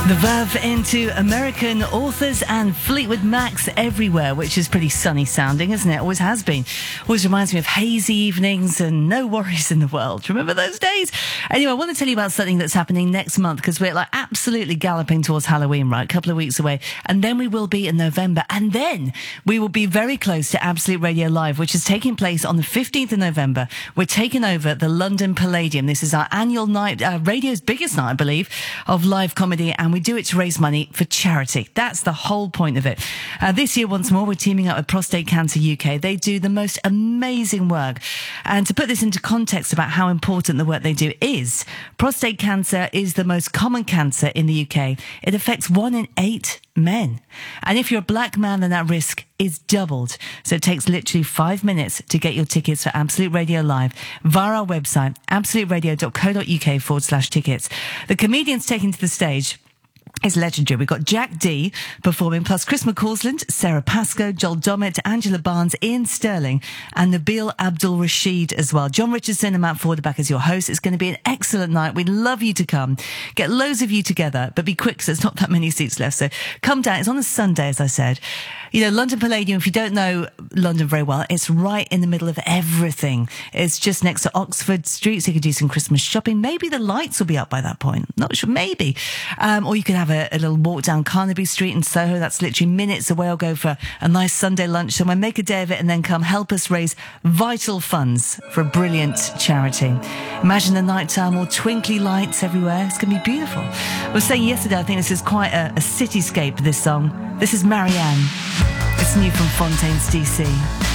The Verve into American Authors and Fleetwood Mac's Everywhere, which is pretty sunny sounding, isn't it? Always has been. Always reminds me of hazy evenings and no worries in the world. Remember those days? Anyway, I want to tell you about something that's happening next month, because we're like absolutely galloping towards Halloween, right? A couple of weeks away. And then we will be in November. And then we will be very close to Absolute Radio Live, which is taking place on the 15th of November. We're taking over the London Palladium. This is our annual night, radio's biggest night, I believe, of live comedy. And we do it to raise money for charity. That's the whole point of it. This year, once more, we're teaming up with Prostate Cancer UK. They do the most amazing work. And to put this into context about how important the work they do is, prostate cancer is the most common cancer in the UK. It affects 1 in 8 men. And if you're a black man, then that risk is doubled. So it takes literally 5 minutes to get your tickets for Absolute Radio Live via our website, absoluteradio.co.uk/tickets. The comedians taking to the stage is legendary. We've got Jack D performing, plus Chris McCausland, Sarah Pascoe, Joel Dommett, Angela Barnes, Ian Sterling, and Nabil Abdul Rashid as well. John Richardson and Matt Ford back as your host. It's going to be an excellent night. We'd love you to come. Get loads of you together, but be quick because there's not that many seats left. So come down. It's on a Sunday, as I said. You know, London Palladium, if you don't know London very well, it's right in the middle of everything. It's just next to Oxford Street, so you could do some Christmas shopping. Maybe the lights will be up by that point. Not sure, maybe. Or you could have a little walk down Carnaby Street in Soho. That's literally minutes away. I'll go for a nice Sunday lunch somewhere, make a day of it, and then come help us raise vital funds for a brilliant charity. Imagine the night time, all twinkly lights everywhere. It's going to be beautiful. I was saying yesterday, I think this is quite a cityscape, this song. This is Marianne. It's new from Fontaines, DC.